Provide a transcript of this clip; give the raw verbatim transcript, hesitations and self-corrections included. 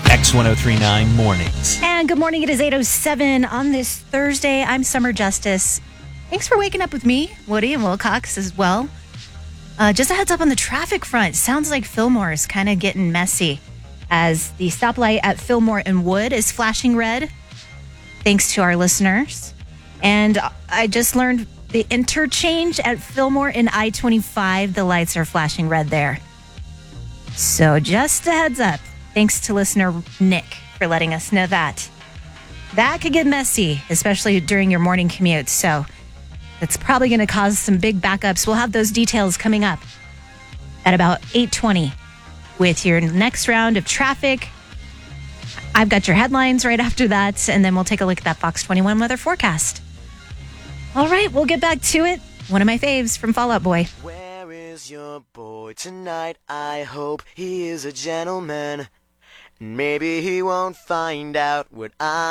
X ten thirty-nine Mornings. And good morning. It is eight oh seven on this Thursday. I'm Summer Justice. Thanks for waking up with me, Woody and Wilcox as well. Uh, just a heads up on the traffic front. Sounds like Fillmore is kind of getting messy as the stoplight at Fillmore and Wood is flashing red, thanks to our listeners. And I just learned the interchange at Fillmore and I twenty-five, the lights are flashing red there. So just a heads up. Thanks to listener Nick for letting us know that. That could get messy, especially during your morning commute. So it's probably going to cause some big backups. We'll have those details coming up at about eight twenty with your next round of traffic. I've got your headlines right after that, and then we'll take a look at that Fox twenty-one weather forecast. All right, we'll get back to it. One of my faves from Fall Out Boy. Where is your boy tonight? I hope he is a gentleman. Maybe he won't find out what I